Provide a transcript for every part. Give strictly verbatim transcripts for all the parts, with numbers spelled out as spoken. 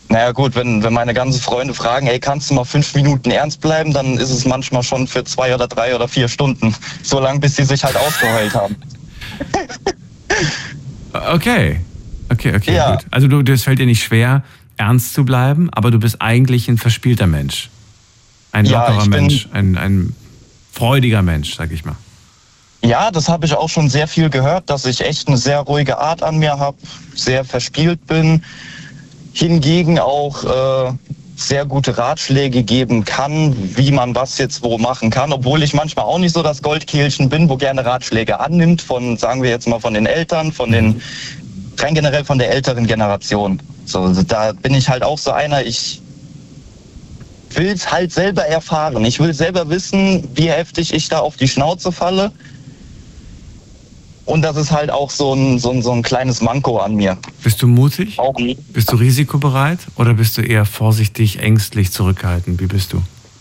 Naja gut, wenn, wenn meine ganzen Freunde fragen, ey, kannst du mal fünf Minuten ernst bleiben, dann ist es manchmal schon für zwei oder drei oder vier Stunden. So lange, bis sie sich halt ausgeheult haben. Okay, okay, okay, ja. gut. Also du, das fällt dir nicht schwer, ernst zu bleiben, aber du bist eigentlich ein verspielter Mensch. Ein lockerer ja, Mensch, ein, ein freudiger Mensch, sag ich mal. Ja, das habe ich auch schon sehr viel gehört, dass ich echt eine sehr ruhige Art an mir habe, sehr verspielt bin, hingegen auch äh, sehr gute Ratschläge geben kann, wie man was jetzt wo machen kann, obwohl ich manchmal auch nicht so das Goldkehlchen bin, wo gerne Ratschläge annimmt von, sagen wir jetzt mal, von den Eltern, von den, rein generell von der älteren Generation. So, da bin ich halt auch so einer, ich will es halt selber erfahren. Ich will selber wissen, wie heftig ich da auf die Schnauze falle. Und das ist halt auch so ein, so ein, so ein kleines Manko an mir. Bist du mutig? Auch nie. Bist du risikobereit oder bist du eher vorsichtig, ängstlich, zurückhaltend? Wie bist du?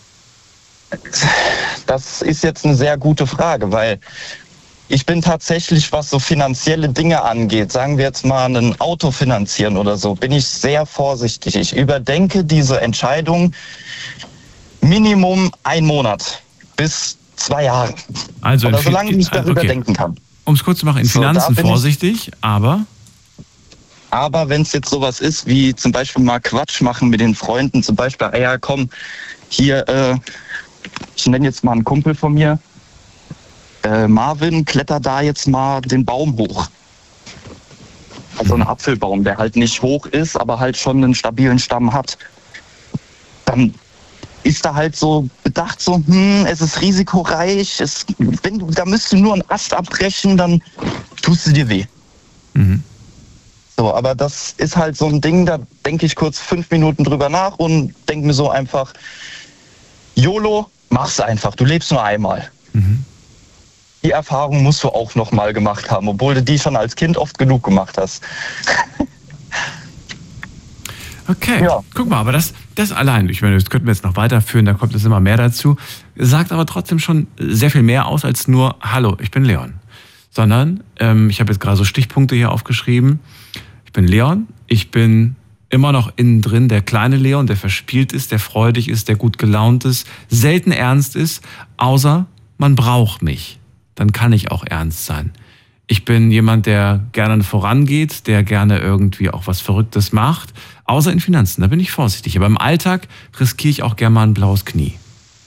Das ist jetzt eine sehr gute Frage, weil ich bin tatsächlich, was so finanzielle Dinge angeht, sagen wir jetzt mal ein Auto finanzieren oder so, bin ich sehr vorsichtig. Ich überdenke diese Entscheidung Minimum ein Monat bis zwei Jahre. Also oder solange ich darüber okay. denken kann. Um es kurz zu machen, in so, Finanzen vorsichtig, aber... Aber wenn es jetzt sowas ist, wie zum Beispiel mal Quatsch machen mit den Freunden, zum Beispiel, ah ja, komm, hier, äh, ich nenne jetzt mal einen Kumpel von mir, äh, Marvin, kletter da jetzt mal den Baum hoch. Also ein Apfelbaum, der halt nicht hoch ist, aber halt schon einen stabilen Stamm hat. Dann ist da halt so bedacht, so, hm, es ist risikoreich, es, wenn du, da müsst du nur einen Ast abbrechen, dann tust du dir weh. Mhm. So, aber das ist halt so ein Ding, da denke ich kurz fünf Minuten drüber nach und denke mir so einfach, YOLO, mach's einfach, du lebst nur einmal. Mhm. Die Erfahrung musst du auch noch mal gemacht haben, obwohl du die schon als Kind oft genug gemacht hast. Okay, ja. Guck mal, aber das, das allein, ich meine, das könnten wir jetzt noch weiterführen, da kommt es immer mehr dazu, sagt aber trotzdem schon sehr viel mehr aus als nur, hallo, ich bin Leon. Sondern, ähm, ich habe jetzt gerade so Stichpunkte hier aufgeschrieben, ich bin Leon, ich bin immer noch innen drin der kleine Leon, der verspielt ist, der freudig ist, der gut gelaunt ist, selten ernst ist, außer man braucht mich, dann kann ich auch ernst sein. Ich bin jemand, der gerne vorangeht, der gerne irgendwie auch was Verrücktes macht, außer in Finanzen, da bin ich vorsichtig. Aber im Alltag riskiere ich auch gerne mal ein blaues Knie.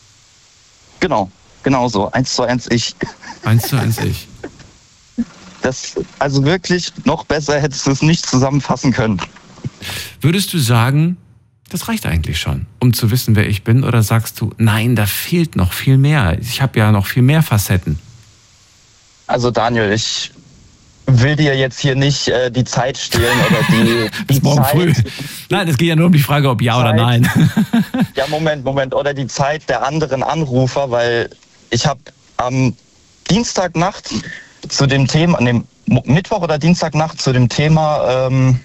Genau, genau so, eins zu eins ich. Eins zu eins ich. Das, also wirklich, noch besser hättest du es nicht zusammenfassen können. Würdest du sagen, das reicht eigentlich schon, um zu wissen, wer ich bin? Oder sagst du, nein, da fehlt noch viel mehr. Ich habe ja noch viel mehr Facetten. Also Daniel, ich will dir jetzt hier nicht äh, die Zeit stehlen oder die, die Bis morgen Zeit. früh. Nein, es geht ja nur um die Frage, ob ja Zeit. oder nein. Ja, Moment, Moment. Oder die Zeit der anderen Anrufer, weil ich habe am Dienstagnacht zu dem Thema, an dem Mittwoch oder Dienstagnacht zu dem Thema ähm,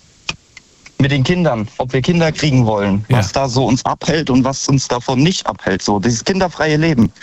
mit den Kindern, ob wir Kinder kriegen wollen, Ja. was da so uns abhält und was uns davon nicht abhält, so dieses kinderfreie Leben.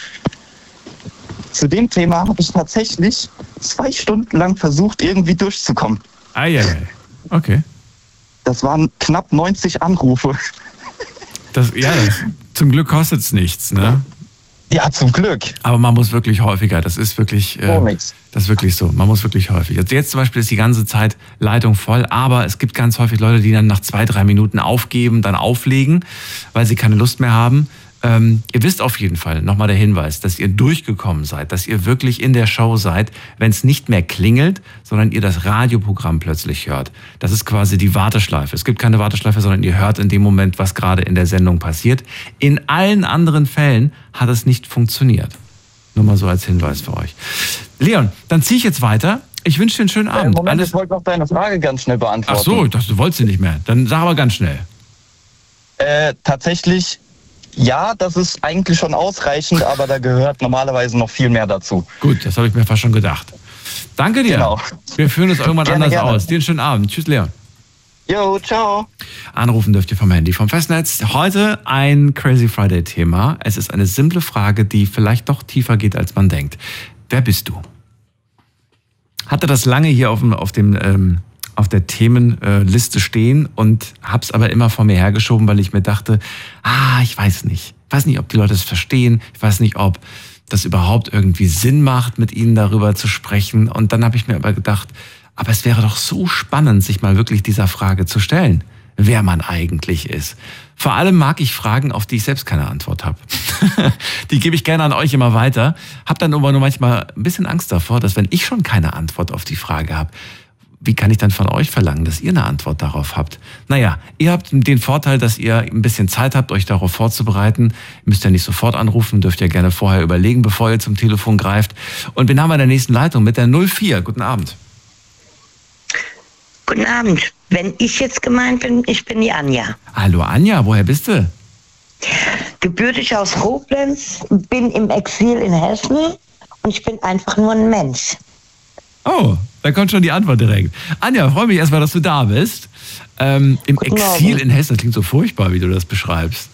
Zu dem Thema habe ich tatsächlich zwei Stunden lang versucht, irgendwie durchzukommen. Eieiei. Okay. Das waren knapp neunzig Anrufe. Das, ja, das, zum Glück kostet es nichts, ne? Ja, zum Glück. Aber man muss wirklich häufiger, das ist wirklich, äh, Oh, nix. das ist wirklich so, man muss wirklich häufig. Also jetzt zum Beispiel ist die ganze Zeit Leitung voll, aber es gibt ganz häufig Leute, die dann nach zwei, drei Minuten aufgeben, dann auflegen, weil sie keine Lust mehr haben. Ähm, ihr wisst auf jeden Fall, nochmal der Hinweis, dass ihr durchgekommen seid, dass ihr wirklich in der Show seid, wenn es nicht mehr klingelt, sondern ihr das Radioprogramm plötzlich hört. Das ist quasi die Warteschleife. Es gibt keine Warteschleife, sondern ihr hört in dem Moment, was gerade in der Sendung passiert. In allen anderen Fällen hat es nicht funktioniert. Nur mal so als Hinweis für euch. Leon, dann ziehe ich jetzt weiter. Ich wünsche dir einen schönen Abend. Äh, Moment, Alles... ich wollte noch deine Frage ganz schnell beantworten. Ach so, ich dachte, du wolltest sie nicht mehr. Dann sag aber ganz schnell. Äh, tatsächlich, ja, das ist eigentlich schon ausreichend, aber da gehört normalerweise noch viel mehr dazu. Gut, das habe ich mir fast schon gedacht. Danke dir. Genau. Wir führen es irgendwann Gerne, anders gerne. aus. Dir einen schönen Abend. Tschüss, Leon. Jo, ciao. Anrufen dürft ihr vom Handy, vom Festnetz. Heute ein Crazy Friday Thema. Es ist eine simple Frage, die vielleicht doch tiefer geht, als man denkt. Wer bist du? Hatte das lange hier auf dem, auf dem, ähm, auf der Themenliste stehen und hab's aber immer vor mir hergeschoben, weil ich mir dachte, ah, ich weiß nicht. Ich weiß nicht, ob die Leute es verstehen. Ich weiß nicht, ob das überhaupt irgendwie Sinn macht, mit ihnen darüber zu sprechen. Und dann habe ich mir aber gedacht, aber es wäre doch so spannend, sich mal wirklich dieser Frage zu stellen, wer man eigentlich ist. Vor allem mag ich Fragen, auf die ich selbst keine Antwort habe. Die gebe ich gerne an euch immer weiter. Hab dann aber nur manchmal ein bisschen Angst davor, dass wenn ich schon keine Antwort auf die Frage habe, wie kann ich dann von euch verlangen, dass ihr eine Antwort darauf habt? Naja, ihr habt den Vorteil, dass ihr ein bisschen Zeit habt, euch darauf vorzubereiten. Ihr müsst ja nicht sofort anrufen, dürft ja gerne vorher überlegen, bevor ihr zum Telefon greift. Und wen haben wir in der nächsten Leitung mit der null vier? Guten Abend. Guten Abend. Wenn ich jetzt gemeint bin, ich bin die Anja. Hallo Anja, woher bist du? Gebürtig aus Koblenz, bin im Exil in Hessen und ich bin einfach nur ein Mensch. Oh, da kommt schon die Antwort direkt. Anja, freue mich erstmal, dass du da bist. Ähm, Im Guten Exil Morgen. in Hessen, das klingt so furchtbar, wie du das beschreibst.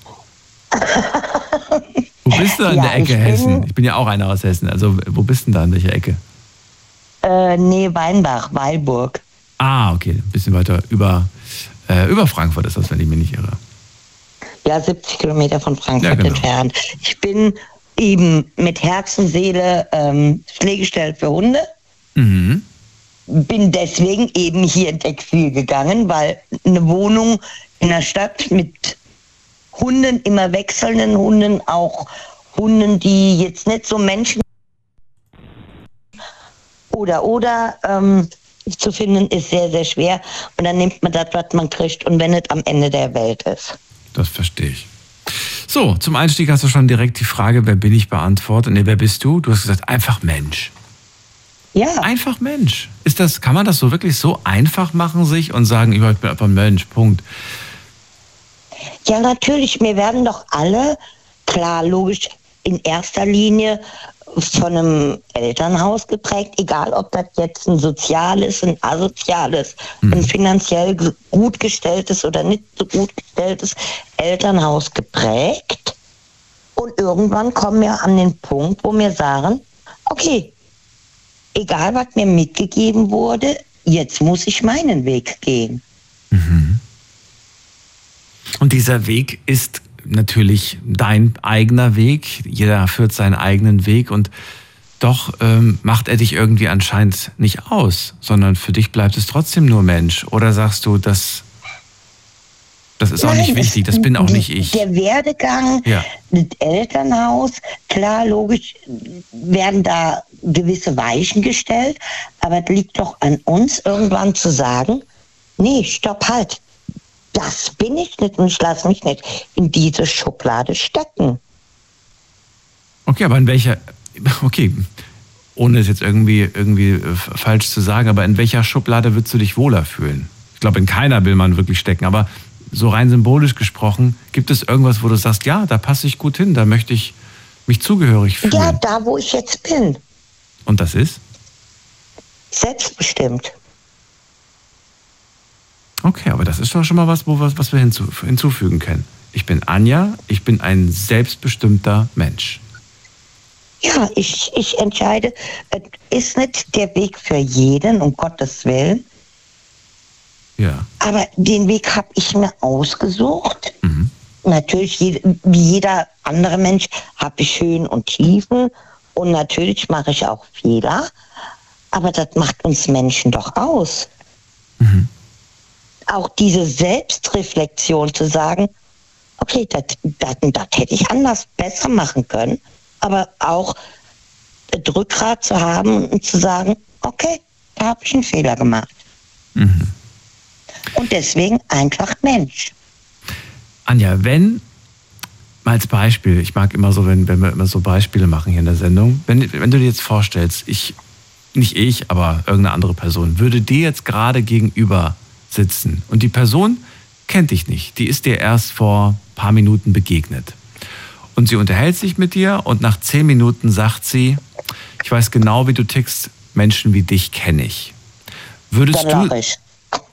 Wo bist du an Ja, der Ecke ich bin- Hessen? Ich bin ja auch einer aus Hessen. Also wo bist du denn da, an welcher Ecke? Äh, nee, Weinbach, Weilburg. Ah, okay, ein bisschen weiter über, äh, über Frankfurt ist das, wenn ich mich nicht irre. Ja, siebzig Kilometer von Frankfurt Ja, genau. entfernt. Ich bin eben mit Herz und Seele ähm, Pflegestelle für Hunde. Mhm. Bin deswegen eben hier ins Exil gegangen, weil eine Wohnung in der Stadt mit Hunden, immer wechselnden Hunden, auch Hunden, die jetzt nicht so Menschen oder oder ähm, zu finden, ist sehr, sehr schwer. Und dann nimmt man das, was man kriegt, und wenn es am Ende der Welt ist. Das verstehe ich. So, zum Einstieg hast du schon direkt die Frage, wer bin ich, beantwortet. Nee, wer bist du? Du hast gesagt, einfach Mensch. Ja, Einfach Mensch. Ist das, kann man das so wirklich so einfach machen sich und sagen, ich bin einfach ein Mensch, Punkt. ja, natürlich. Wir werden doch alle, klar, logisch, in erster Linie von einem Elternhaus geprägt, egal ob das jetzt ein soziales, ein asoziales, Mhm. ein finanziell ge- gut gestelltes oder nicht so gut gestelltes Elternhaus geprägt. Und irgendwann kommen wir an den Punkt, wo wir sagen, okay, egal was mir mitgegeben wurde, jetzt muss ich meinen Weg gehen. Und dieser Weg ist natürlich dein eigener Weg. Jeder führt seinen eigenen Weg und doch ähm, macht er dich irgendwie anscheinend nicht aus, sondern für dich bleibt es trotzdem nur Mensch. Oder sagst du, das, das ist auch Nein, nicht wichtig, das es- bin auch die- nicht ich. Der Werdegang, Ja. das Elternhaus, klar, logisch werden da gewisse Weichen gestellt, aber es liegt doch an uns, irgendwann zu sagen, nee, stopp, halt. Das bin ich nicht und ich lasse mich nicht in diese Schublade stecken. Okay, aber in welcher, okay, ohne es jetzt irgendwie, irgendwie äh, falsch zu sagen, aber in welcher Schublade würdest du dich wohler fühlen? Ich glaube, in keiner will man wirklich stecken, aber so rein symbolisch gesprochen, gibt es irgendwas, wo du sagst, ja, da passe ich gut hin, da möchte ich mich zugehörig fühlen? Ja, da, wo ich jetzt bin, Und das ist? selbstbestimmt. Okay, aber das ist doch schon mal was, wo, was, was wir hinzu, hinzufügen können. Ich bin Anja, ich bin ein selbstbestimmter Mensch. Ja, ich, ich entscheide, es ist nicht der Weg für jeden, um Gottes Willen, Ja. aber den Weg habe ich mir ausgesucht. Mhm. Natürlich, je- wie jeder andere Mensch, habe ich Höhen und Tiefen und natürlich mache ich auch Fehler, aber das macht uns Menschen doch aus. Mhm. Auch diese Selbstreflexion zu sagen, okay, das, das, das hätte ich anders besser machen können, aber auch das Rückgrat zu haben und zu sagen, okay, da habe ich einen Fehler gemacht. Mhm. Und deswegen einfach Mensch. Anja, wenn, mal als Beispiel, ich mag immer so, wenn, wenn wir immer so Beispiele machen hier in der Sendung, wenn, wenn du dir jetzt vorstellst, ich, nicht ich, aber irgendeine andere Person, würde dir jetzt gerade gegenüber sitzen und die Person kennt dich nicht, die ist dir erst vor ein paar Minuten begegnet und sie unterhält sich mit dir und nach zehn Minuten sagt sie, ich weiß genau, wie du tickst, Menschen wie dich kenne ich. Würdest Dann du... lache ich.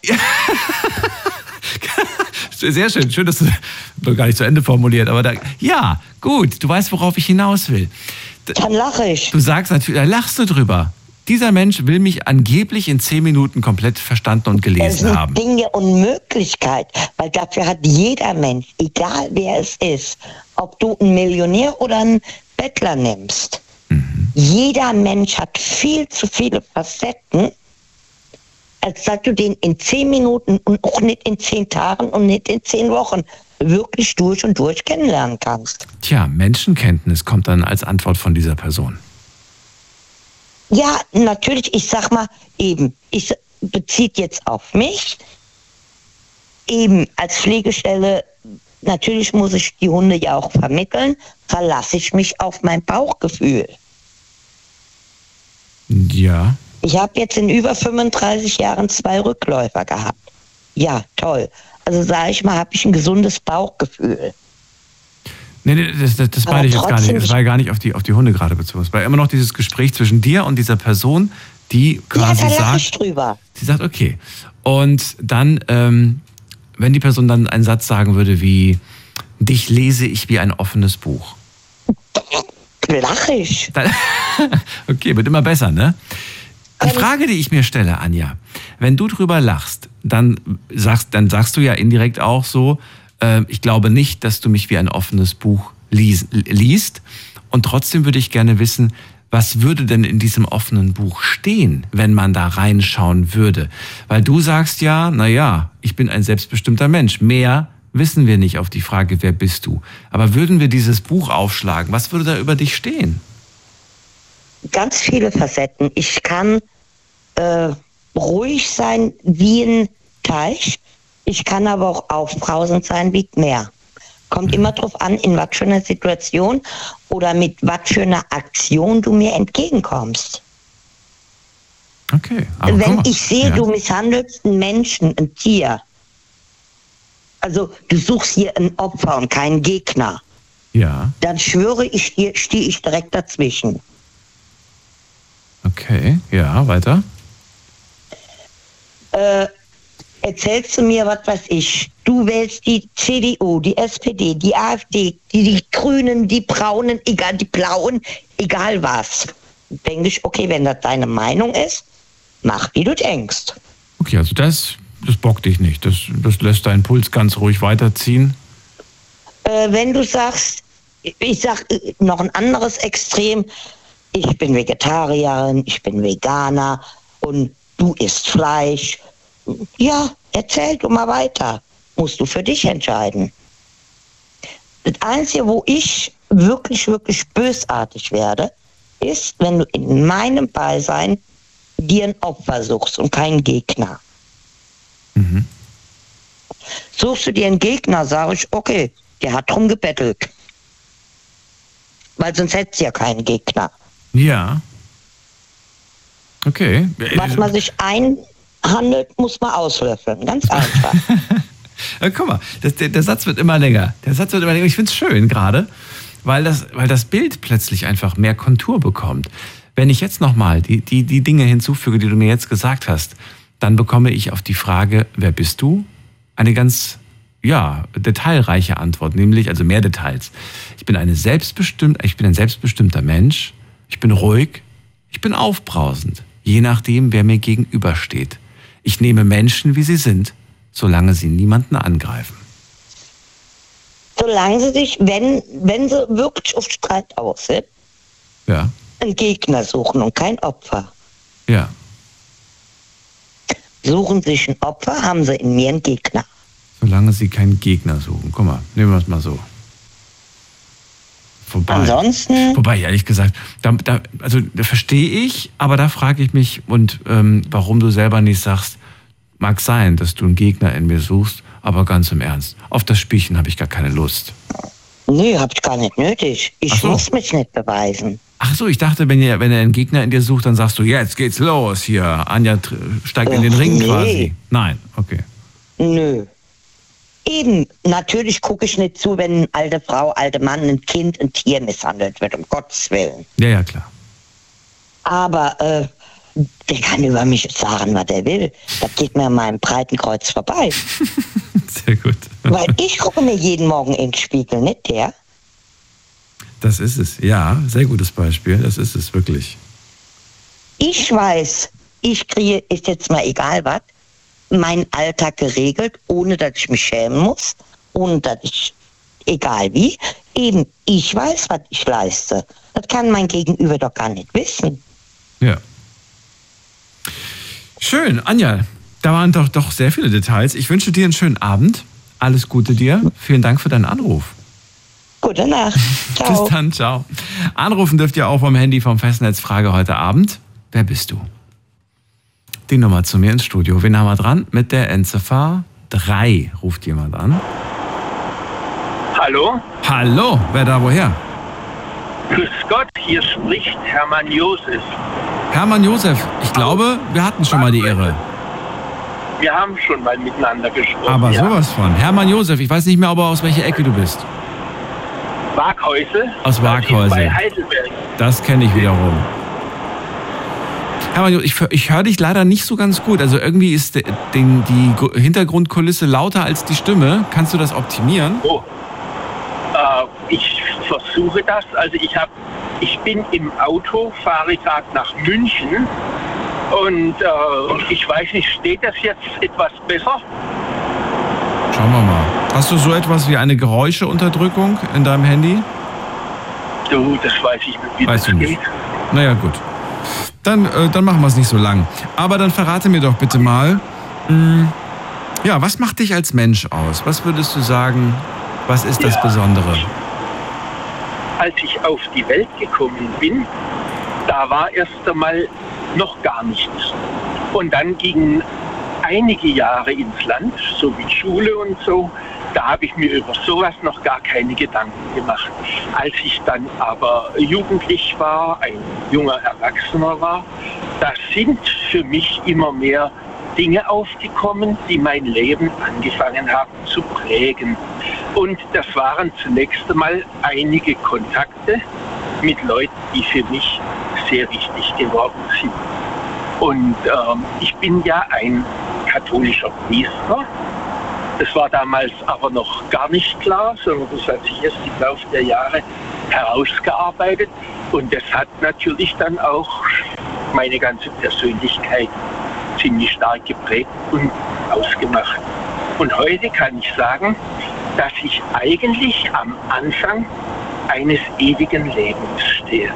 Sehr schön, schön, dass du gar nicht zu Ende formuliert, aber da, ja, gut, du weißt, worauf ich hinaus will. Dann lache ich. Du sagst natürlich, da lachst du drüber. dieser Mensch will mich angeblich in zehn Minuten komplett verstanden und gelesen das haben. Das ist Ding der Unmöglichkeit, weil dafür hat jeder Mensch, egal wer es ist, ob du einen Millionär oder einen Bettler nimmst, mhm. jeder Mensch hat viel zu viele Facetten, als dass du den in zehn Minuten und auch nicht in zehn Tagen und nicht in zehn Wochen wirklich durch und durch kennenlernen kannst. Tja, Menschenkenntnis kommt dann als Antwort von dieser Person. Ja, natürlich, ich sag mal eben, ich bezieht jetzt auf mich, eben als Pflegestelle, natürlich muss ich die Hunde ja auch vermitteln, verlasse ich mich auf mein Bauchgefühl. Ja. Ich habe jetzt in über fünfunddreißig Jahren zwei Rückläufer gehabt. Ja, toll. Also sage ich mal, habe ich ein gesundes Bauchgefühl. Nee, nee, das, das, das meine ich jetzt gar nicht. Das war ja gar nicht auf die, auf die Hunde gerade bezogen. Es war immer noch dieses Gespräch zwischen dir und dieser Person, die quasi ja, da sagt, ich drüber. sie sagt, okay. Und dann, ähm, wenn die Person dann einen Satz sagen würde wie, dich lese ich wie ein offenes Buch. Lach ich. Dann, okay, wird immer besser, ne? Die Frage, die ich mir stelle, Anja, wenn du drüber lachst, dann sagst, dann sagst du ja indirekt auch so, äh, ich glaube nicht, dass du mich wie ein offenes Buch lies, liest. Und trotzdem würde ich gerne wissen, was würde denn in diesem offenen Buch stehen, wenn man da reinschauen würde? Weil du sagst ja, naja, ich bin ein selbstbestimmter Mensch. Mehr wissen wir nicht auf die Frage, wer bist du? Aber würden wir dieses Buch aufschlagen, was würde da über dich stehen? Ganz viele Facetten. Ich kann äh, ruhig sein wie ein Teich. Ich kann aber auch aufbrausend sein wie ein Meer. Kommt immer drauf an, in was für einer Situation oder mit was für einer Aktion du mir entgegenkommst. Okay. Aber wenn komm, ich sehe, ja. du misshandelst einen Menschen, ein Tier, also du suchst hier ein Opfer und keinen Gegner, ja. dann schwöre ich dir, stehe ich direkt dazwischen. Okay, ja, weiter. Äh, erzählst du mir, was weiß ich, du wählst die C D U, die S P D, die AfD, die, die Grünen, die Braunen, egal, die Blauen, egal was. Denke ich, okay, wenn das deine Meinung ist, mach, wie du denkst. Okay, also das, das bockt dich nicht, das, das lässt deinen Puls ganz ruhig weiterziehen. Äh, wenn du sagst, ich sag noch ein anderes Extrem, ich bin Vegetarierin, ich bin Veganer und du isst Fleisch. Ja, erzähl du mal weiter. Musst du für dich entscheiden. Das Einzige, wo ich wirklich, wirklich bösartig werde, ist, wenn du in meinem Beisein dir ein Opfer suchst und keinen Gegner. Mhm. Suchst du dir einen Gegner, sage ich, okay, der hat drum gebettelt. Weil sonst hättest du ja keinen Gegner. Ja. Okay. Was man sich einhandelt, muss man auslöffeln. Ganz einfach. Ja, guck mal, das, der, der Satz wird immer länger. Der Satz wird immer länger. Ich finde es schön gerade, weil das, weil das Bild plötzlich einfach mehr Kontur bekommt. Wenn ich jetzt nochmal die, die, die Dinge hinzufüge, die du mir jetzt gesagt hast, dann bekomme ich auf die Frage, wer bist du? Eine ganz, ja, detailreiche Antwort, nämlich, also mehr Details. Ich bin eine selbstbestimmt, ich bin ein selbstbestimmter Mensch. Ich bin ruhig, ich bin aufbrausend, je nachdem, wer mir gegenübersteht. Ich nehme Menschen, wie sie sind, solange sie niemanden angreifen. Solange sie sich, wenn, wenn sie wirklich auf Streit aus sind, ja. einen Gegner suchen und kein Opfer. Ja. Suchen sich ein Opfer, haben sie in mir einen Gegner. Solange sie keinen Gegner suchen. Guck mal, nehmen wir es mal so. Vorbei. Ansonsten. Wobei, ehrlich gesagt, da, da, also da verstehe ich, aber da frage ich mich, und ähm, warum du selber nicht sagst, mag sein, dass du einen Gegner in mir suchst, aber ganz im Ernst, auf das Spielchen habe ich gar keine Lust. Nee, hab ich gar nicht nötig. Ich so. muss mich nicht beweisen. Ach so, ich dachte, wenn ihr, wenn er einen Gegner in dir sucht, dann sagst du, jetzt geht's los hier, Anja steigt in den Ring nee. quasi. Nein, okay. Nö. Eben, natürlich gucke ich nicht zu, wenn eine alte Frau, alte Mann, ein Kind, ein Tier misshandelt wird, um Gottes Willen. Ja, ja, klar. Aber äh, der kann über mich sagen, was er will. Das geht mir an meinem Breitenkreuz vorbei. Sehr gut. Weil ich gucke mir jeden Morgen in den Spiegel, nicht der. Das ist es, ja, sehr gutes Beispiel, das ist es wirklich. ich weiß, ich kriege, ist jetzt mal egal was, meinen Alltag geregelt, ohne dass ich mich schämen muss, ohne dass ich, egal wie, eben, ich weiß, was ich leiste. Das kann mein Gegenüber doch gar nicht wissen. Ja. Schön, Anja, da waren doch, doch sehr viele Details. Ich wünsche dir einen schönen Abend. Alles Gute dir. Vielen Dank für deinen Anruf. Gute Nacht. Ciao. Bis dann, ciao. Anrufen dürft ihr auch vom Handy vom Festnetz. Frage heute Abend. Wer bist du? Die Nummer zu mir ins Studio. Wen haben wir dran? Mit der Endziffer drei ruft jemand an. Hallo? Hallo, wer da woher? Grüß Gott, hier spricht Hermann Josef. Hermann Josef, ich glaube, wir hatten schon mal die Ehre. Wir haben schon mal miteinander gesprochen. Aber ja. sowas von. Hermann Josef, ich weiß nicht mehr, aber aus welcher Ecke du bist. Waghäusel? Aus Waghäusel. Bei Heidelberg. Das kenne ich wiederum. Hermann Josef, ich, ich höre dich leider nicht so ganz gut. Also irgendwie ist de, den, die Hintergrundkulisse lauter als die Stimme. Kannst du das optimieren? Oh. Äh, ich versuche das. Also ich habe, ich bin im Auto, fahre gerade nach München. Und äh, ich weiß nicht, steht das jetzt etwas besser? Schauen wir mal. Hast du so etwas wie eine Geräuscheunterdrückung in deinem Handy? Du, das weiß ich nicht, wie weißt das du geht. Nicht. Naja, gut. Dann, äh, dann machen wir es nicht so lang. Aber dann verrate mir doch bitte mal, mh, ja, was macht dich als Mensch aus? Was würdest du sagen, was ist das Ja. Besondere? Als ich auf die Welt gekommen bin, da war erst einmal noch gar nichts. Und dann gingen einige Jahre ins Land, so mit Schule und so. Da habe ich mir über sowas noch gar keine Gedanken gemacht. Als ich dann aber jugendlich war, ein junger Erwachsener war, da sind für mich immer mehr Dinge aufgekommen, die mein Leben angefangen haben zu prägen. Und das waren zunächst einmal einige Kontakte mit Leuten, die für mich sehr wichtig geworden sind. Und ähm, ich bin ja ein katholischer Priester. Das war damals aber noch gar nicht klar, sondern das hat sich erst im Laufe der Jahre herausgearbeitet. Und das hat natürlich dann auch meine ganze Persönlichkeit ziemlich stark geprägt und ausgemacht. Und heute kann ich sagen, dass ich eigentlich am Anfang eines ewigen Lebens stehe.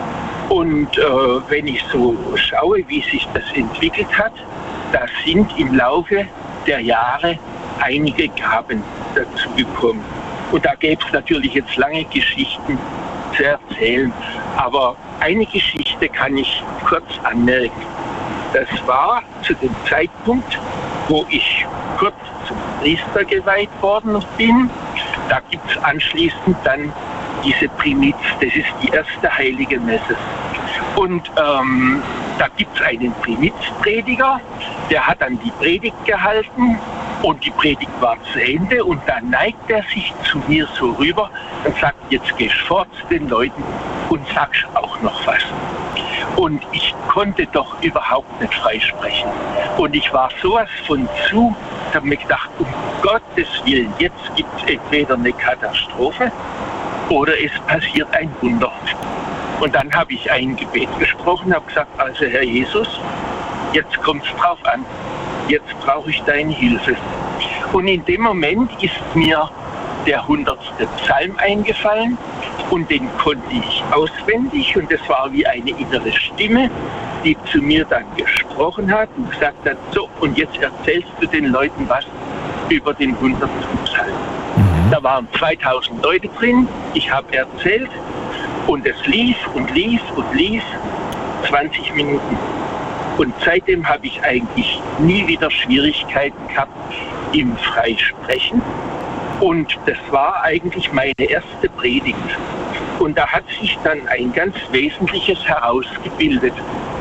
Und äh, wenn ich so schaue, wie sich das entwickelt hat, da sind im Laufe der Jahre einige Gaben dazu gekommen. Und da gäbe es natürlich jetzt lange Geschichten zu erzählen. Aber eine Geschichte kann ich kurz anmerken. Das war zu dem Zeitpunkt, wo ich kurz zum Priester geweiht worden bin. Da gibt es anschließend dann diese Primiz, das ist die erste heilige Messe. Und ähm, da gibt es einen Primizprediger, der hat dann die Predigt gehalten und die Predigt war zu Ende und dann neigt er sich zu mir so rüber und sagt, jetzt gehst du fort zu den Leuten und sagst auch noch was. Und ich konnte doch überhaupt nicht freisprechen. Und ich war sowas von zu, ich habe mir gedacht, um Gottes Willen, jetzt gibt es entweder eine Katastrophe oder es passiert ein Wunder. Und dann habe ich ein Gebet gesprochen, habe gesagt, also Herr Jesus, jetzt kommt es drauf an, jetzt brauche ich deine Hilfe. Und in dem Moment ist mir der hundertste Psalm eingefallen und den konnte ich auswendig und das war wie eine innere Stimme, die zu mir dann gesprochen hat und gesagt hat, so und jetzt erzählst du den Leuten was über den hundertsten Psalm. Mhm. Da waren zweitausend Leute drin, ich habe erzählt und es lief und lief und lief, zwanzig Minuten. Und seitdem habe ich eigentlich nie wieder Schwierigkeiten gehabt im Freisprechen. Und das war eigentlich meine erste Predigt. Und da hat sich dann ein ganz Wesentliches herausgebildet.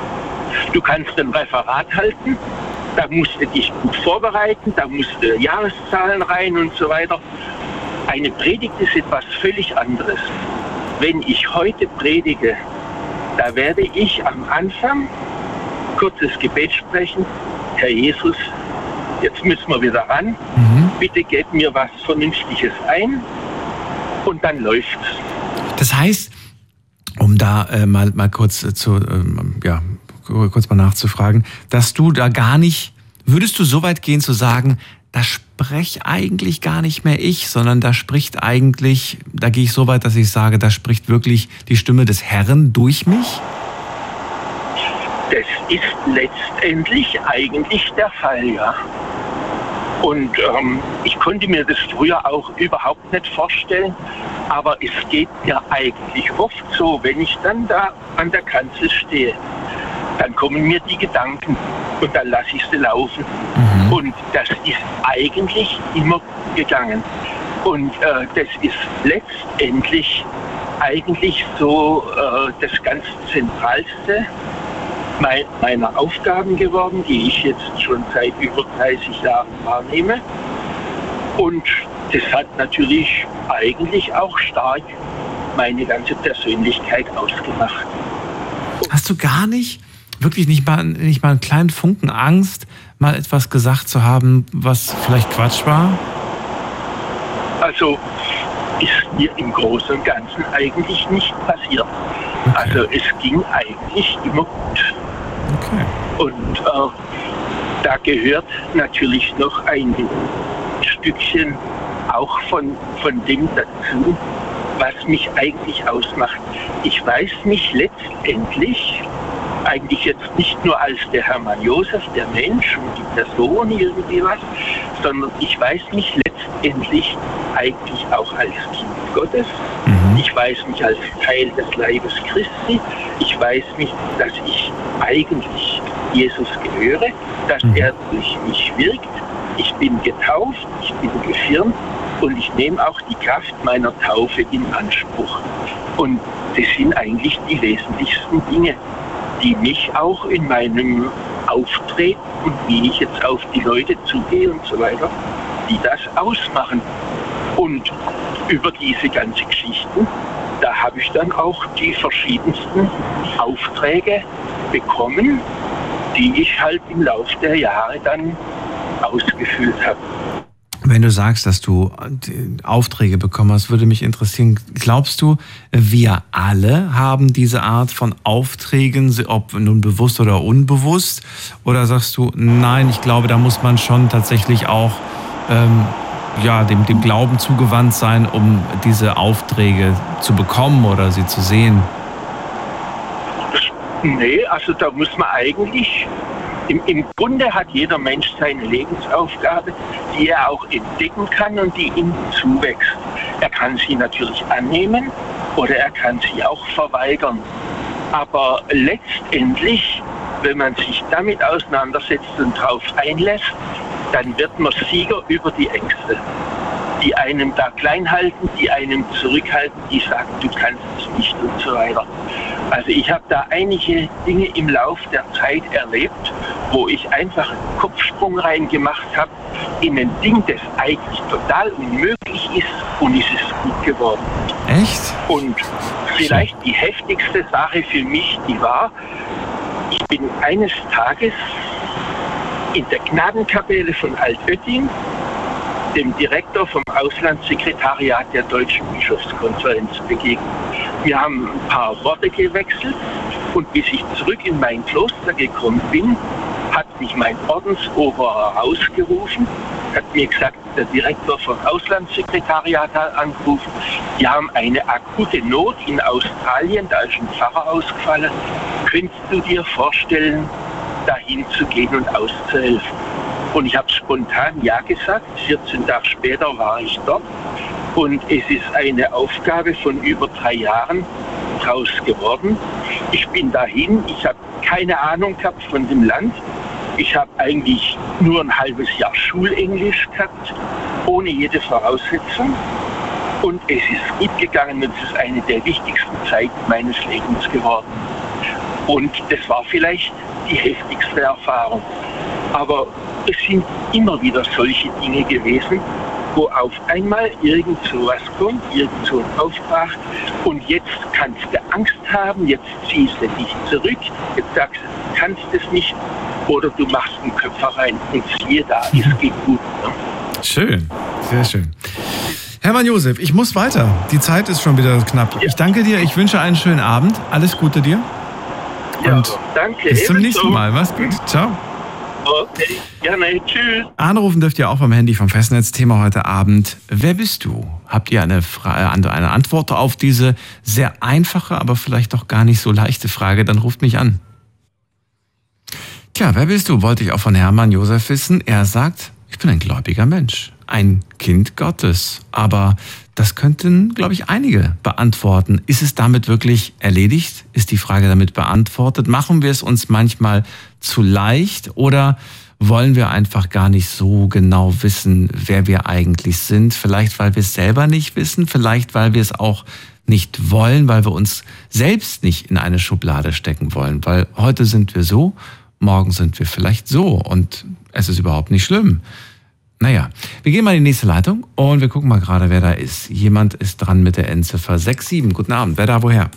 Du kannst ein Referat halten, da musst du dich gut vorbereiten, da musst du Jahreszahlen rein und so weiter. Eine Predigt ist etwas völlig anderes. Wenn ich heute predige, da werde ich am Anfang kurzes Gebet sprechen. Herr Jesus, jetzt müssen wir wieder ran. Mhm. Bitte gebt mir was Vernünftiges ein. Und dann läuft's. Das heißt, um da äh, mal, mal kurz äh, zu, ähm, ja, kurz mal nachzufragen, dass du da gar nicht, würdest du so weit gehen zu sagen, da spreche eigentlich gar nicht mehr ich, sondern da spricht eigentlich, da gehe ich so weit, dass ich sage, da spricht wirklich die Stimme des Herrn durch mich? Das ist letztendlich eigentlich der Fall, ja. Und ähm, ich konnte mir das früher auch überhaupt nicht vorstellen, aber es geht mir eigentlich oft so, wenn ich dann da an der Kanzel stehe, dann kommen mir die Gedanken und dann lasse ich sie laufen. Mhm. Und das ist eigentlich immer gegangen. Und äh, das ist letztendlich eigentlich so äh, das ganz Zentralste meiner Aufgaben geworden, die ich jetzt schon seit über dreißig Jahren wahrnehme. Und das hat natürlich eigentlich auch stark meine ganze Persönlichkeit ausgemacht. Hast du gar nicht, wirklich nicht mal, nicht mal einen kleinen Funken Angst, mal etwas gesagt zu haben, was vielleicht Quatsch war? Also ist mir im Großen und Ganzen eigentlich nicht passiert. Okay. Also es ging eigentlich immer gut. Okay. Und äh, da gehört natürlich noch ein Stückchen auch von, von dem dazu, was mich eigentlich ausmacht. Ich weiß mich letztendlich eigentlich jetzt nicht nur als der Hermann Josef, der Mensch und die Person irgendwie was, sondern ich weiß mich letztendlich eigentlich auch als Kind Gottes. Mhm. Ich weiß mich als Teil des Leibes Christi. Ich weiß mich, dass ich eigentlich Jesus gehöre, dass mhm. er durch mich wirkt. Ich bin getauft, ich bin gefirmt und ich nehme auch die Kraft meiner Taufe in Anspruch. Und das sind eigentlich die wesentlichsten Dinge, die mich auch in meinem Auftreten und wie ich jetzt auf die Leute zugehe und so weiter, die das ausmachen. Und über diese ganzen Geschichten, da habe ich dann auch die verschiedensten Aufträge bekommen, die ich halt im Laufe der Jahre dann ausgefüllt habe. Wenn du sagst, dass du Aufträge bekommen hast, würde mich interessieren, glaubst du, wir alle haben diese Art von Aufträgen, ob nun bewusst oder unbewusst? Oder sagst du, nein, ich glaube, da muss man schon tatsächlich auch ähm, ja, dem, dem Glauben zugewandt sein, um diese Aufträge zu bekommen oder sie zu sehen? Nee, also da muss man eigentlich... Im, Im Grunde hat jeder Mensch seine Lebensaufgabe, die er auch entdecken kann und die ihm zuwächst. Er kann sie natürlich annehmen oder er kann sie auch verweigern. Aber letztendlich, wenn man sich damit auseinandersetzt und darauf einlässt, dann wird man Sieger über die Ängste, die einem da klein halten, die einem zurückhalten, die sagen, du kannst es nicht und so weiter. Also ich habe da einige Dinge im Laufe der Zeit erlebt, wo ich einfach einen Kopfsprung reingemacht habe in ein Ding, das eigentlich total unmöglich ist, und es ist gut geworden. Echt? Und vielleicht die heftigste Sache für mich, die war, ich bin eines Tages in der Gnadenkapelle von Altötting dem Direktor vom Auslandssekretariat der Deutschen Bischofskonferenz begegnet. Wir haben ein paar Worte gewechselt und bis ich zurück in mein Kloster gekommen bin, hat mich mein Ordensoberer ausgerufen, hat mir gesagt, der Direktor vom Auslandssekretariat hat angerufen, die haben eine akute Not in Australien, da ist ein Pfarrer ausgefallen. Könntest du dir vorstellen, dahin zu gehen und auszuhelfen? Und ich habe spontan ja gesagt. vierzehn Tage später war ich dort. Und es ist eine Aufgabe von über drei Jahren draus geworden. Ich bin dahin. Ich habe keine Ahnung gehabt von dem Land. Ich habe eigentlich nur ein halbes Jahr Schulenglisch gehabt, ohne jede Voraussetzung. Und es ist gut gegangen und es ist eine der wichtigsten Zeiten meines Lebens geworden. Und das war vielleicht die heftigste Erfahrung. Aber es sind immer wieder solche Dinge gewesen, wo auf einmal irgend so was kommt, irgend so ein Auftrag, und jetzt kannst du Angst haben, jetzt ziehst du dich zurück, jetzt sagst du, du kannst es nicht, oder du machst einen Köpfer rein und siehe da, es geht gut. Ne? Schön, sehr schön. Hermann Josef, ich muss weiter. Die Zeit ist schon wieder knapp. Ja. Ich danke dir, ich wünsche einen schönen Abend. Alles Gute dir. Ja, und danke. bis zum ebenso. nächsten Mal. Mach's gut. Ciao. Okay, gerne. Tschüss. Anrufen dürft ihr auch beim Handy vom Festnetz. Thema heute Abend: Wer bist du? Habt ihr eine, Fra- eine Antwort auf diese sehr einfache, aber vielleicht doch gar nicht so leichte Frage? Dann ruft mich an. Tja, wer bist du? Wollte ich auch von Hermann Josef wissen. Er sagt, ich bin ein gläubiger Mensch, ein Kind Gottes. Aber das könnten, glaube ich, einige beantworten. Ist es damit wirklich erledigt? Ist die Frage damit beantwortet? Machen wir es uns manchmal zu leicht oder wollen wir einfach gar nicht so genau wissen, wer wir eigentlich sind? Vielleicht, weil wir es selber nicht wissen, vielleicht, weil wir es auch nicht wollen, weil wir uns selbst nicht in eine Schublade stecken wollen. Weil heute sind wir so, morgen sind wir vielleicht so und es ist überhaupt nicht schlimm. Naja, wir gehen mal in die nächste Leitung und wir gucken mal gerade, wer da ist. Jemand ist dran mit der Endziffer sechs sieben. Guten Abend, wer da woher?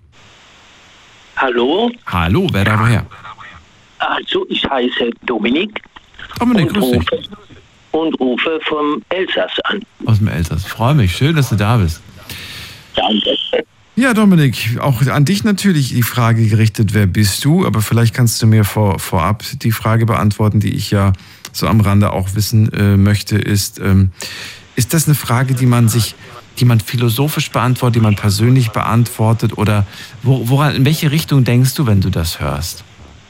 Hallo? Hallo, wer da woher? Also, ich heiße Dominik Dominik, und, grüß dich. rufe, und rufe vom Elsass an. Aus dem Elsass. Freue mich, schön, dass du da bist. Danke. Ja, Dominik, auch an dich natürlich die Frage gerichtet, wer bist du? Aber vielleicht kannst du mir vor, vorab die Frage beantworten, die ich ja so am Rande auch wissen äh, möchte, ist, ähm, ist das eine Frage, die man sich, die man philosophisch beantwortet, die man persönlich beantwortet oder wo, woran, in welche Richtung denkst du, wenn du das hörst?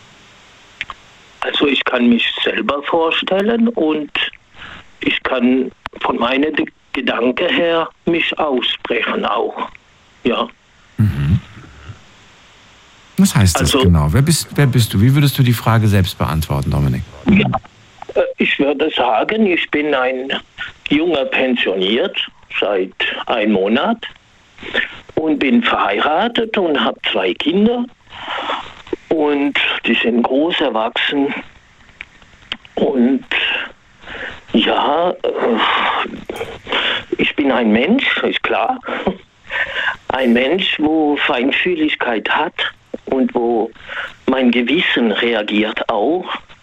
Also, ich kann mich selber vorstellen und ich kann von meinen Gedanken her mich aussprechen auch. Ja. Mhm. Was heißt das Also, genau? Wer bist, wer bist du? Wie würdest du die Frage selbst beantworten, Dominik? Ja. Äh, Ich würde sagen, ich bin ein junger Pensioniert seit einem Monat und bin verheiratet und habe zwei Kinder und die sind groß erwachsen und ja, äh, ich bin ein Mensch, ist klar, ein Mensch, wo Feinfühligkeit hat und wo mein Gewissen reagiert auch.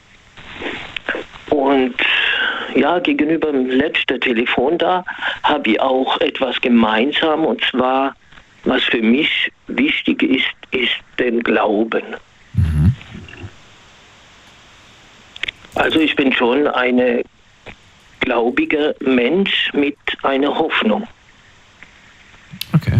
Und ja, gegenüber dem letzten Telefon da habe ich auch etwas gemeinsam und zwar, was für mich wichtig ist, ist den Glauben. Mhm. Also ich bin schon ein gläubiger Mensch mit einer Hoffnung. Okay.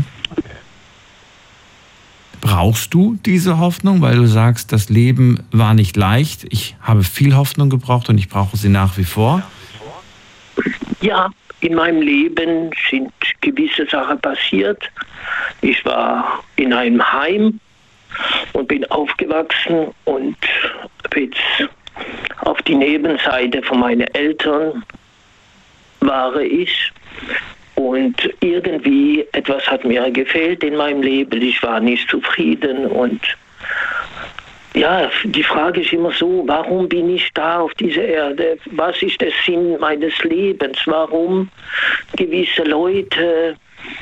Brauchst du diese Hoffnung, weil du sagst, das Leben war nicht leicht, ich habe viel Hoffnung gebraucht und ich brauche sie nach wie vor? Ja, in meinem Leben sind gewisse Sachen passiert. Ich war in einem Heim und bin aufgewachsen und jetzt auf die Nebenseite von meinen Eltern war ich. Und irgendwie etwas hat mir gefehlt in meinem Leben. Ich war nicht zufrieden. Und ja, die Frage ist immer so, warum bin ich da auf dieser Erde? Was ist der Sinn meines Lebens? Warum gewisse Leute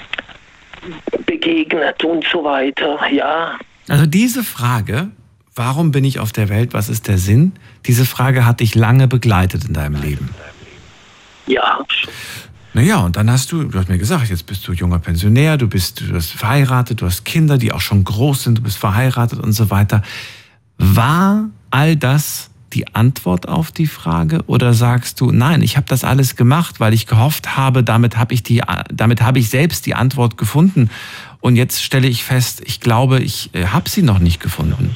begegnet und so weiter? Ja. Also diese Frage, warum bin ich auf der Welt, was ist der Sinn? Diese Frage hat dich lange begleitet in deinem Leben. Ja. Naja, und dann hast du, du hast mir gesagt, jetzt bist du junger Pensionär, du bist, du bist verheiratet, du hast Kinder, die auch schon groß sind, du bist verheiratet und so weiter. War all das die Antwort auf die Frage oder sagst du, nein, ich habe das alles gemacht, weil ich gehofft habe, damit habe ich die, damit habe ich selbst die Antwort gefunden und jetzt stelle ich fest, ich glaube, ich habe sie noch nicht gefunden.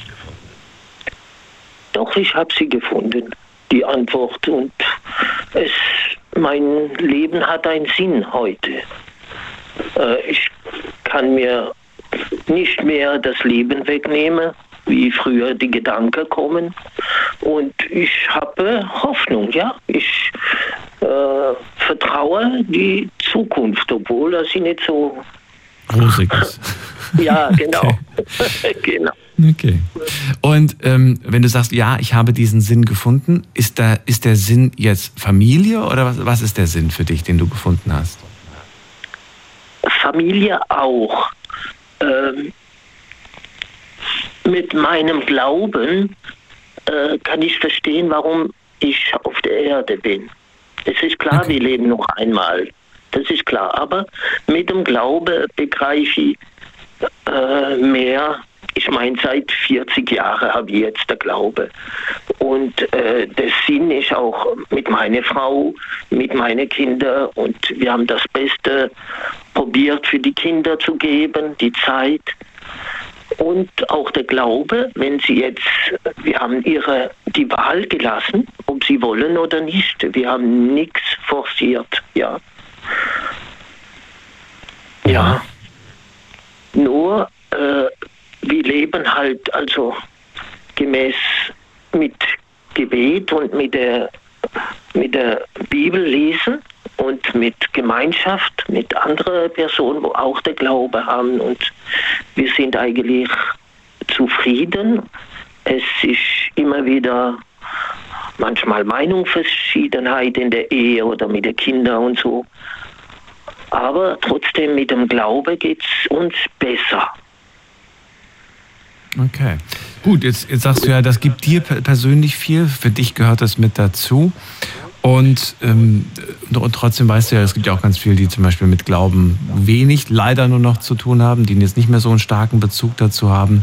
Doch, ich habe sie gefunden, die Antwort und es mein Leben hat einen Sinn heute. Äh, ich kann mir nicht mehr das Leben wegnehmen, wie früher die Gedanken kommen. Und ich habe Hoffnung, ja. Ich äh, vertraue die Zukunft, obwohl das sie nicht so rosig ist. Ja, genau. Okay. Genau. Okay. Und ähm, wenn du sagst, ja, ich habe diesen Sinn gefunden, ist, da, ist der Sinn jetzt Familie oder was, was ist der Sinn für dich, den du gefunden hast? Familie auch. Ähm, mit meinem Glauben äh, kann ich verstehen, warum ich auf der Erde bin. Es ist klar, okay. Wir leben noch einmal. Das ist klar. Aber mit dem Glauben begreife ich äh, mehr ich meine, seit vierzig Jahren habe ich jetzt den Glaube. Und äh, der Sinn ist auch mit meiner Frau, mit meinen Kindern. Und wir haben das Beste probiert für die Kinder zu geben, die Zeit. Und auch der Glaube, wenn sie jetzt, wir haben ihre die Wahl gelassen, ob sie wollen oder nicht. Wir haben nichts forciert, ja. Ja. Nur, äh, wir leben halt also gemäß mit Gebet und mit der, mit der Bibel lesen und mit Gemeinschaft, mit anderen Personen, wo auch der Glaube haben. Und wir sind eigentlich zufrieden. Es ist immer wieder manchmal Meinungsverschiedenheit in der Ehe oder mit den Kindern und so. Aber trotzdem mit dem Glaube geht es uns besser. Okay. Gut, jetzt, jetzt sagst du ja, das gibt dir persönlich viel. Für dich gehört das mit dazu. Und, ähm, und trotzdem weißt du ja, es gibt ja auch ganz viele, die zum Beispiel mit Glauben wenig, leider nur noch zu tun haben, die jetzt nicht mehr so einen starken Bezug dazu haben.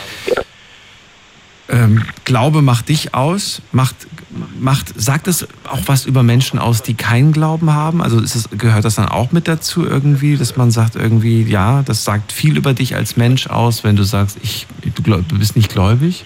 Ähm, Glaube macht dich aus, macht, macht, sagt es auch was über Menschen aus, die keinen Glauben haben? Also ist es, gehört das dann auch mit dazu irgendwie, dass man sagt irgendwie, ja, das sagt viel über dich als Mensch aus, wenn du sagst, ich, du, glaub, du bist nicht gläubig?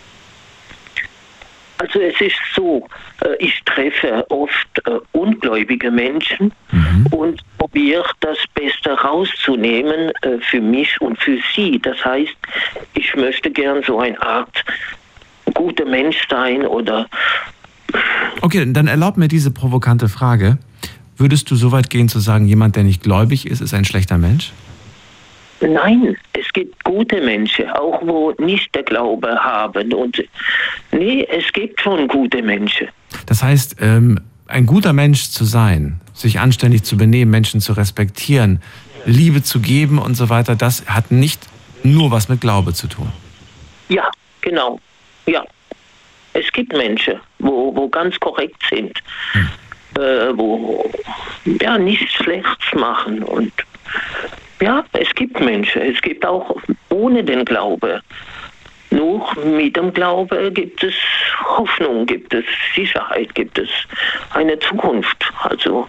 Also es ist so, ich treffe oft ungläubige Menschen mhm. und probiere das Beste rauszunehmen für mich und für sie. Das heißt, ich möchte gern so eine Art guter Mensch sein oder... Okay, dann erlaub mir diese provokante Frage. Würdest du so weit gehen zu sagen, jemand, der nicht gläubig ist, ist ein schlechter Mensch? Nein, es gibt gute Menschen, auch wo nicht der Glaube haben. Und nee, es gibt schon gute Menschen. Das heißt, ähm, ein guter Mensch zu sein, sich anständig zu benehmen, Menschen zu respektieren, Liebe zu geben und so weiter, das hat nicht nur was mit Glaube zu tun. Ja, genau. Ja. Es gibt Menschen, wo, wo ganz korrekt sind, hm. äh, wo ja nichts Schlechtes machen und ja, es gibt Menschen, es gibt auch ohne den Glaube. Nur mit dem Glaube gibt es Hoffnung, gibt es Sicherheit, gibt es eine Zukunft. Also,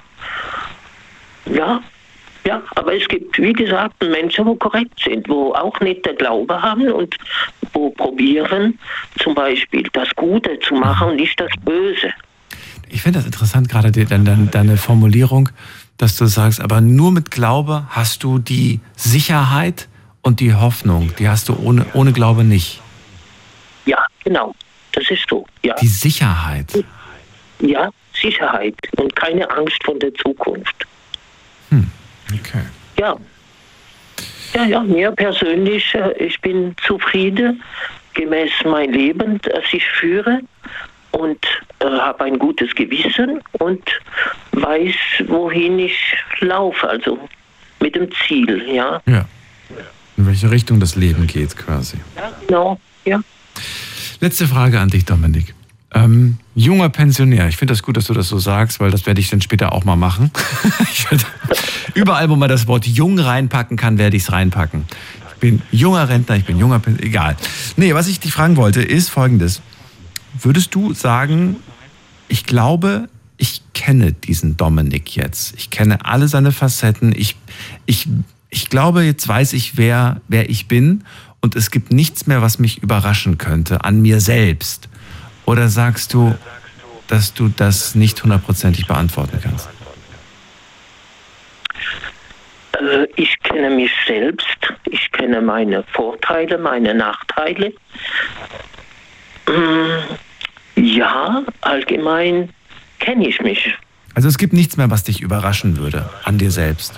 ja, ja, aber es gibt, wie gesagt, Menschen, die korrekt sind, wo auch nicht den Glaube haben und wo probieren, zum Beispiel das Gute zu machen und nicht das Böse. Ich finde das interessant, gerade deine, deine Formulierung, dass du sagst, aber nur mit Glaube hast du die Sicherheit und die Hoffnung. Die hast du ohne, ohne Glaube nicht. Ja, genau. Das ist so. Ja. Die Sicherheit. Ja, Sicherheit und keine Angst vor der Zukunft. Hm, okay. Ja. Ja, ja, mir persönlich, ich bin zufrieden gemäß mein Leben, das ich führe. Und äh, habe ein gutes Gewissen und weiß, wohin ich laufe, also mit dem Ziel, ja. Ja, in welche Richtung das Leben geht quasi. Ja, genau, ja. Letzte Frage an dich, Dominik. Ähm, junger Pensionär, ich finde das gut, dass du das so sagst, weil das werde ich dann später auch mal machen. ich werde, überall, wo man das Wort jung reinpacken kann, werde ich es reinpacken. Ich bin junger Rentner, ich bin junger Pensionär, egal. Nee, was ich dich fragen wollte, ist Folgendes. Würdest du sagen, ich glaube, ich kenne diesen Dominik jetzt. Ich kenne alle seine Facetten. Ich, ich, ich glaube, jetzt weiß ich, wer, wer ich bin und es gibt nichts mehr, was mich überraschen könnte an mir selbst. Oder sagst du, dass du das nicht hundertprozentig beantworten kannst? Äh, ich kenne mich selbst. Ich kenne meine Vorteile, meine Nachteile. Ja, allgemein kenne ich mich. Also es gibt nichts mehr, was dich überraschen würde an dir selbst?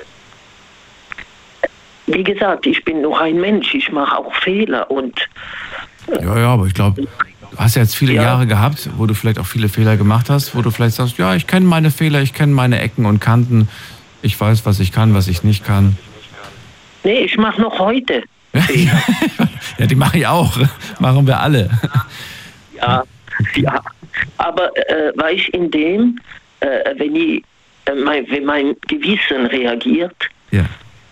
Wie gesagt, ich bin noch ein Mensch, ich mache auch Fehler und... Ja, ja, aber ich glaube, du hast ja jetzt viele ja. Jahre gehabt, wo du vielleicht auch viele Fehler gemacht hast, wo du vielleicht sagst, ja, ich kenne meine Fehler, ich kenne meine Ecken und Kanten, ich weiß, was ich kann, was ich nicht kann. Nee, ich mache noch heute Fehler. Ja, die mache ich auch, machen wir alle. Ja, ja. Aber äh, weil ich in dem, äh, wenn, ich, äh, mein, wenn mein Gewissen reagiert, ja.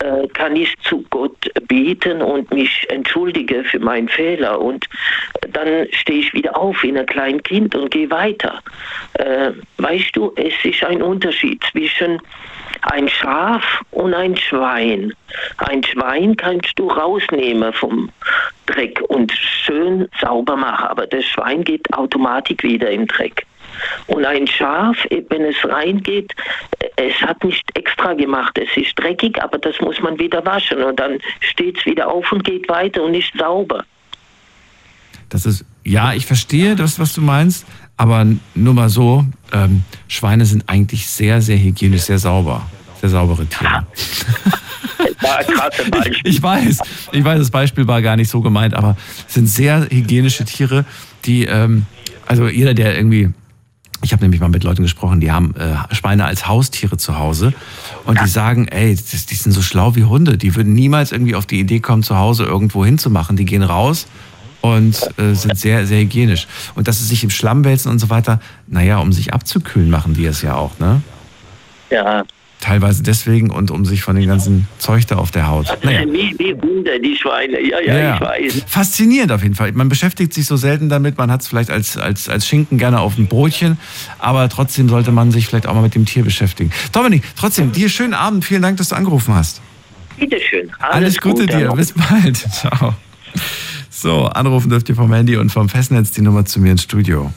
äh, kann ich zu Gott beten und mich entschuldige für meinen Fehler. Und dann stehe ich wieder auf wie ein kleines Kind und gehe weiter. Äh, weißt du, es ist ein Unterschied zwischen ein Schaf und ein Schwein. Ein Schwein kannst du rausnehmen vom Dreck und schön sauber machen, aber das Schwein geht automatisch wieder im Dreck. Und ein Schaf, wenn es reingeht, es hat nicht extra gemacht, es ist dreckig, aber das muss man wieder waschen und dann steht es wieder auf und geht weiter und ist sauber. Das ist, ja, ich verstehe das, was du meinst, aber nur mal so, ähm, Schweine sind eigentlich sehr, sehr hygienisch, sehr sauber. Sehr saubere Tiere. War ein krasses Beispiel. Ich weiß, ich weiß, das Beispiel war gar nicht so gemeint, aber es sind sehr hygienische Tiere, die, ähm, also jeder, der irgendwie, ich habe nämlich mal mit Leuten gesprochen, die haben äh, Schweine als Haustiere zu Hause und die sagen, ey, das, die sind so schlau wie Hunde, die würden niemals irgendwie auf die Idee kommen, zu Hause irgendwo hinzumachen. Die gehen raus und äh, sind sehr, sehr hygienisch. Und dass sie sich im Schlamm wälzen und so weiter, naja, um sich abzukühlen, machen die es ja auch, ne? Ja. Teilweise deswegen und um sich von dem ganzen Zeug da auf der Haut. Naja. Wie, wie Hunde, die Schweine, ja, ja, ja, ich weiß. Faszinierend auf jeden Fall. Man beschäftigt sich so selten damit, man hat es vielleicht als, als, als Schinken gerne auf dem Brotchen, aber trotzdem sollte man sich vielleicht auch mal mit dem Tier beschäftigen. Dominik, trotzdem, dir schönen Abend, vielen Dank, dass du angerufen hast. Bitteschön. Alles, Alles Gute Gute dir, bis bald. Ciao. So, anrufen dürft ihr vom Handy und vom Festnetz die Nummer zu mir ins Studio.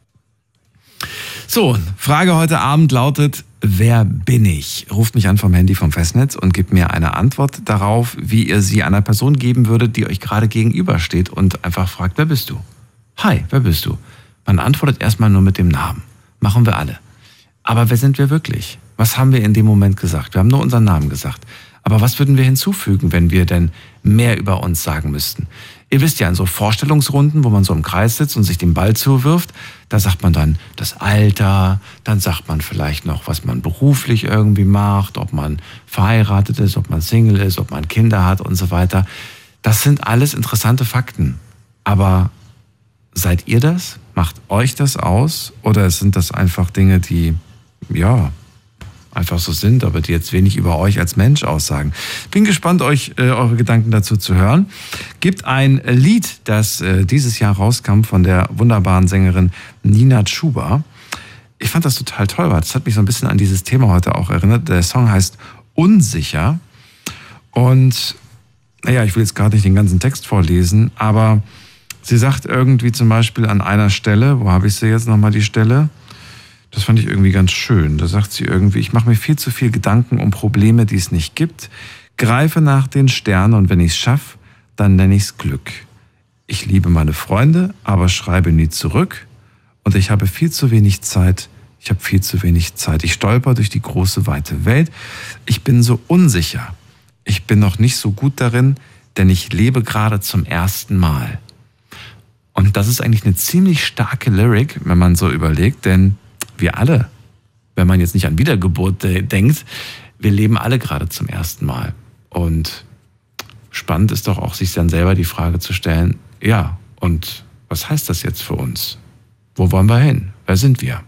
So, Frage heute Abend lautet, wer bin ich? Ruft mich an vom Handy vom Festnetz und gebt mir eine Antwort darauf, wie ihr sie einer Person geben würdet, die euch gerade gegenübersteht und einfach fragt, wer bist du? Hi, wer bist du? Man antwortet erstmal nur mit dem Namen. Machen wir alle. Aber wer sind wir wirklich? Was haben wir in dem Moment gesagt? Wir haben nur unseren Namen gesagt. Aber was würden wir hinzufügen, wenn wir denn mehr über uns sagen müssten? Ihr wisst ja, in so Vorstellungsrunden, wo man so im Kreis sitzt und sich den Ball zuwirft, da sagt man dann das Alter, dann sagt man vielleicht noch, was man beruflich irgendwie macht, ob man verheiratet ist, ob man Single ist, ob man Kinder hat und so weiter. Das sind alles interessante Fakten. Aber seid ihr das? Macht euch das aus? Oder sind das einfach Dinge, die, ja, einfach so sind, aber die jetzt wenig über euch als Mensch aussagen? Bin gespannt, euch äh, eure Gedanken dazu zu hören. Gibt ein Lied, das äh, dieses Jahr rauskam von der wunderbaren Sängerin Nina Chuba. Ich fand das total toll. Das hat mich so ein bisschen an dieses Thema heute auch erinnert. Der Song heißt Unsicher. Und naja, ich will jetzt gerade nicht den ganzen Text vorlesen, aber sie sagt irgendwie zum Beispiel an einer Stelle, wo habe ich sie jetzt nochmal die Stelle? Das fand ich irgendwie ganz schön. Da sagt sie irgendwie, ich mache mir viel zu viel Gedanken um Probleme, die es nicht gibt, greife nach den Sternen und wenn ich es schaffe, dann nenne ich es Glück. Ich liebe meine Freunde, aber schreibe nie zurück und ich habe viel zu wenig Zeit. Ich habe viel zu wenig Zeit. Ich stolper durch die große, weite Welt. Ich bin so unsicher. Ich bin noch nicht so gut darin, denn ich lebe gerade zum ersten Mal. Und das ist eigentlich eine ziemlich starke Lyric, wenn man so überlegt, denn wir alle, wenn man jetzt nicht an Wiedergeburt äh, denkt, wir leben alle gerade zum ersten Mal. Und spannend ist doch auch, sich dann selber die Frage zu stellen, ja, und was heißt das jetzt für uns? Wo wollen wir hin? Wer sind wir?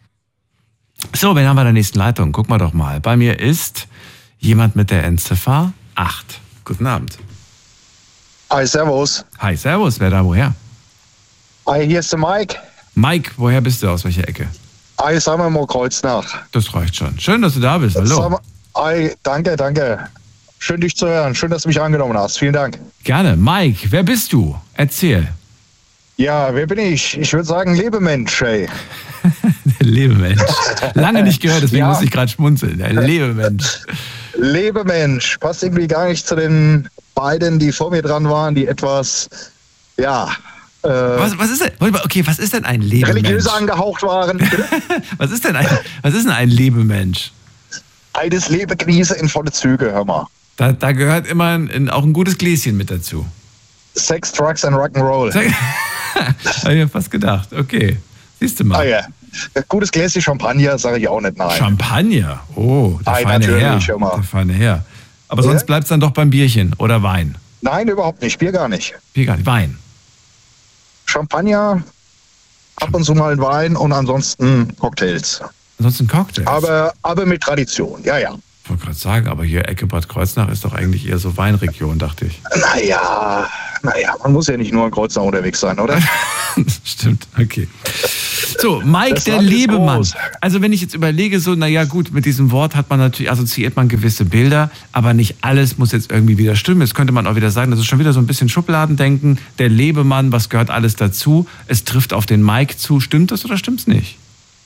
So, wen haben wir in der nächsten Leitung? Guck mal doch mal. Bei mir ist jemand mit der Endziffer acht. Guten Abend. Hi, servus. Hi, servus. Wer da, woher? Hi, hier ist der Mike. Mike, woher bist du? Aus welcher Ecke? Hi, sagen wir mal Kreuznach. Das reicht schon. Schön, dass du da bist. Hallo. Hi, danke, danke. Schön, dich zu hören. Schön, dass du mich angenommen hast. Vielen Dank. Gerne. Mike, wer bist du? Erzähl. Ja, wer bin ich? Ich würde sagen Lebemensch, ey. Der Lebemensch. Lange nicht gehört, deswegen ja. muss ich gerade schmunzeln. Der Lebemensch. Lebemensch. Passt irgendwie gar nicht zu den beiden, die vor mir dran waren, die etwas, ja... Was, was ist denn? Okay, was ist denn ein Lebemensch? Religiös angehaucht waren. was ist denn ein, was ist denn ein Lebemensch? Eines Lebegniese in volle Züge, hör mal. Da, da gehört immer ein, auch ein gutes Gläschen mit dazu. Sex, Drugs and Rock'n'Roll. Habe ich mir fast gedacht. Okay, siehst du mal. Ah ja, gutes Gläschen Champagner sage ich auch nicht nein. Champagner? Oh, der Ei, feine Herr. Hör mal. Der feine Herr. Aber sonst ja? Bleibt es dann doch beim Bierchen oder Wein? Nein, überhaupt nicht. Bier gar nicht. Bier gar nicht. Wein. Champagner, ab und zu mal ein Wein und ansonsten Cocktails. Ansonsten Cocktails? Aber, aber mit Tradition, ja, ja. Ich wollte gerade sagen, aber hier Ecke Bad Kreuznach ist doch eigentlich eher so Weinregion, dachte ich. Naja, naja, man muss ja nicht nur in Kreuznach unterwegs sein, oder? Stimmt, okay. So, Mike, der Lebemann. Also wenn ich jetzt überlege, so, naja gut, mit diesem Wort hat man natürlich, assoziiert man gewisse Bilder, aber nicht alles muss jetzt irgendwie wieder stimmen. Jetzt könnte man auch wieder sagen, das ist schon wieder so ein bisschen Schubladendenken. Der Lebemann, was gehört alles dazu? Es trifft auf den Mike zu. Stimmt das oder stimmt's nicht?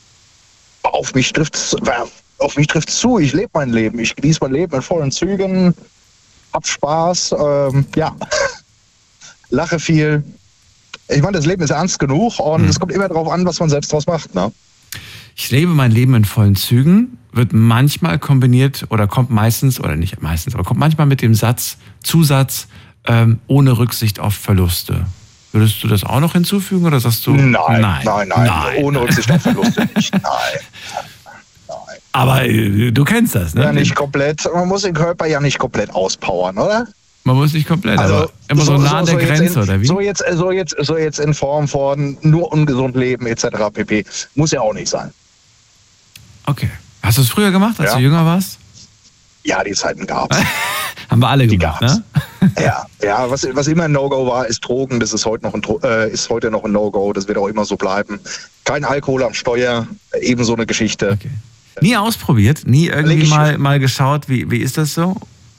Auf mich trifft's, auf mich trifft's zu. Ich lebe mein Leben. Ich genieße mein Leben in vollen Zügen, hab Spaß, ähm, ja, lache viel. Ich meine, das Leben ist ernst genug und hm. es kommt immer darauf an, was man selbst draus macht. Ne? Ich lebe mein Leben in vollen Zügen, wird manchmal kombiniert oder kommt meistens, oder nicht meistens, aber kommt manchmal mit dem Satz, Zusatz, ähm, ohne Rücksicht auf Verluste. Würdest du das auch noch hinzufügen oder sagst du? Nein, nein, nein, nein, nein. Ohne Rücksicht auf Verluste nicht. Nein. Nein. Aber äh, du kennst das, ne? Ja, nicht komplett. Man muss den Körper ja nicht komplett auspowern, oder? Man muss nicht komplett, also, aber immer so, so nah an der so Grenze, in, oder wie? So jetzt, so, jetzt, so jetzt in Form von nur ungesund leben et cetera pp. Muss ja auch nicht sein. Okay. Hast du es früher gemacht, als ja. du jünger warst? Ja, die Zeiten gab's. Haben wir alle die gemacht, gab's. Ne? Ja, ja was, was immer ein No-Go war, ist Drogen. Das ist heute noch ein, äh, ist heute noch ein No-Go. Das wird auch immer so bleiben. Kein Alkohol am Steuer, eben so eine Geschichte. Okay. Nie ausprobiert? Nie irgendwie mal, mal geschaut, wie, wie ist das so?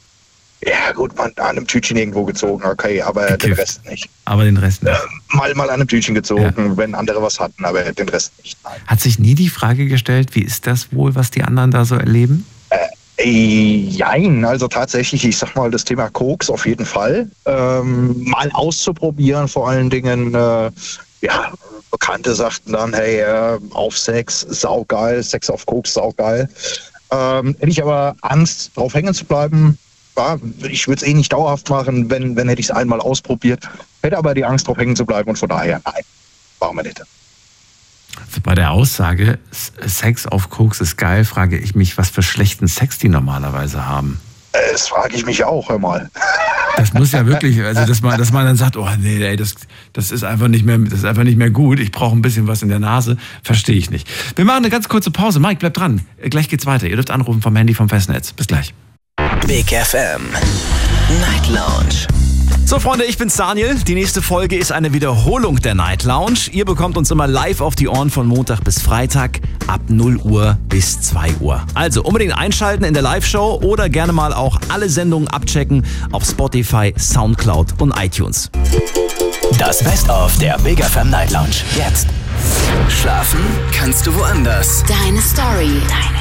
Ja gut, man an einem Tütchen irgendwo gezogen, okay, aber Gekifft. Den Rest nicht. Aber den Rest nicht? Äh, mal, mal an einem Tütchen gezogen, ja. Wenn andere was hatten, aber den Rest nicht. Nein. Hat sich nie die Frage gestellt, wie ist das wohl, was die anderen da so erleben? Äh, jein, also tatsächlich, ich sag mal, das Thema Koks auf jeden Fall. Ähm, mal auszuprobieren, vor allen Dingen, äh, ja, Bekannte sagten dann, hey, äh, auf Sex, saugeil, Sex auf Koks, saugeil. Ähm, hätte ich aber Angst, drauf hängen zu bleiben. Ja, ich würde es eh nicht dauerhaft machen, wenn, wenn hätte ich es einmal ausprobiert. Hätte aber die Angst, drauf hängen zu bleiben und von daher, nein, machen wir nicht. Also bei der Aussage, Sex auf Koks ist geil, frage ich mich, was für schlechten Sex die normalerweise haben. Das frage ich mich auch, hör mal. Das muss ja wirklich, also dass man, dass man dann sagt, oh nee, ey, das, das ist einfach nicht mehr, das ist einfach nicht mehr gut, ich brauche ein bisschen was in der Nase, verstehe ich nicht. Wir machen eine ganz kurze Pause. Mike, bleib dran. Gleich geht's weiter. Ihr dürft anrufen vom Handy vom Festnetz. Bis gleich. Big F M Night Lounge. So Freunde, ich bin's Daniel. Die nächste Folge ist eine Wiederholung der Night Lounge. Ihr bekommt uns immer live auf die Ohren von Montag bis Freitag ab null Uhr bis zwei Uhr. Also unbedingt einschalten in der Live-Show oder gerne mal auch alle Sendungen abchecken auf Spotify, Soundcloud und iTunes. Das Best-of der Big F M Night Lounge. Jetzt. Schlafen kannst du woanders. Deine Story. Deine